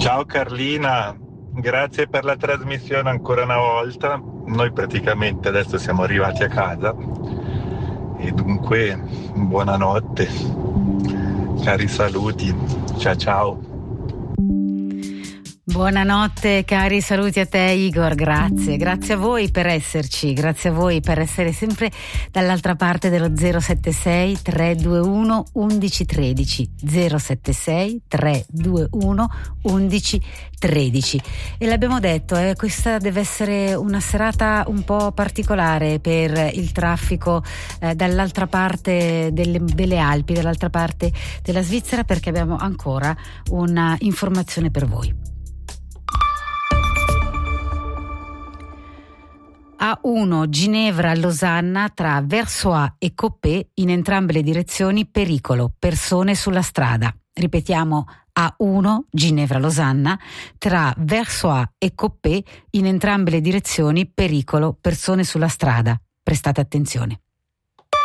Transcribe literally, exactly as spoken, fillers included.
Ciao Carlina, grazie per la trasmissione ancora una volta. Noi praticamente adesso siamo arrivati a casa e dunque buonanotte, cari saluti, ciao ciao. Buonanotte, cari saluti a te Igor, grazie, grazie a voi per esserci, grazie a voi per essere sempre dall'altra parte dello zero sette sei tre due uno undici tredici, zero sette sei tre due uno undici tredici. E l'abbiamo detto, eh, questa deve essere una serata un po' particolare per il traffico eh, dall'altra parte delle, delle Alpi, dall'altra parte della Svizzera, perché abbiamo ancora una informazione per voi. A uno Ginevra-Losanna tra Versoix e Coppet, in entrambe le direzioni pericolo, persone sulla strada. Ripetiamo, A uno Ginevra-Losanna tra Versoix e Coppet, in entrambe le direzioni pericolo, persone sulla strada. Prestate attenzione.